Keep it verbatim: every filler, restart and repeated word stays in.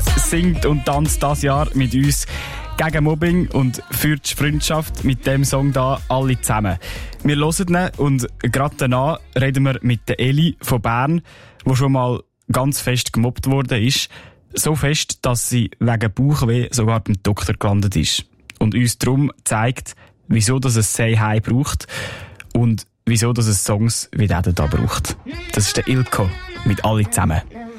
singt und tanzt dieses Jahr mit uns gegen Mobbing und für die Freundschaft mit dem Song da alle zusammen. Wir hören ihn und gerade danach reden wir mit der Eli von Bern, die schon mal ganz fest gemobbt worden ist. So fest, dass sie wegen Bauchweh sogar beim Doktor gelandet ist. Und uns darum zeigt, wieso das es Say Hi braucht und wieso das es Songs wie diesen da braucht. Das ist der Ilko mit alle zusammen.